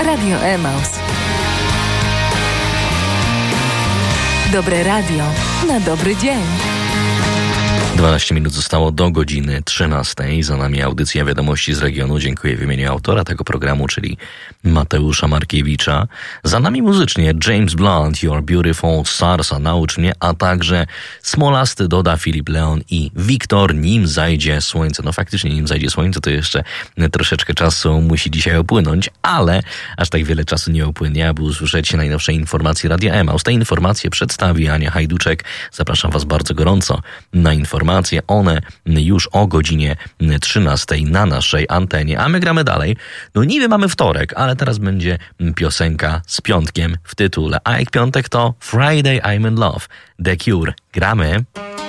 Radio Emaus. Dobre radio na dobry dzień. 12 minut zostało do godziny 13. Za nami audycja Wiadomości z regionu. Dziękuję w imieniu autora tego programu, czyli Mateusza Markiewicza. Za nami muzycznie James Blunt, You're Beautiful, Sarsa, Naucz mnie, a także Smolasty doda Filip Leon i Wiktor, Nim zajdzie słońce. No faktycznie, nim zajdzie słońce, to jeszcze troszeczkę czasu musi dzisiaj upłynąć, ale aż tak wiele czasu nie upłynie, aby usłyszeć najnowsze informacje Radia Emaus. Te informacje przedstawi Ania Hajduczek. Zapraszam Was bardzo gorąco na informacje. One już o godzinie 13 na naszej antenie, a my gramy dalej. No niby mamy wtorek, ale teraz będzie piosenka z piątkiem w tytule. A jak piątek to Friday I'm in Love, The Cure. Gramy.